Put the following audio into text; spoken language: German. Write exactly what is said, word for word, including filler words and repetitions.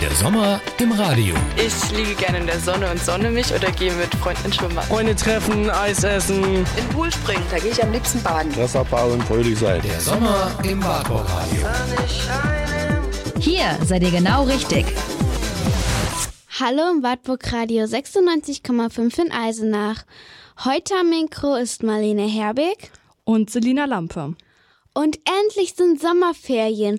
Der Sommer im Radio. Ich liege gerne in der Sonne und sonne mich oder gehe mit Freunden schwimmen. Freunde treffen, Eis essen. In den Pool springen, da gehe ich am liebsten baden. Wasserpark und fröhlich sein. Der Sommer im Wartburg Radio. Hier seid ihr genau richtig. Hallo im Wartburg Radio sechsundneunzig Komma fünf in Eisenach. Heute am Mikro ist Marlene Herbig und Selina Lampe. Und endlich sind Sommerferien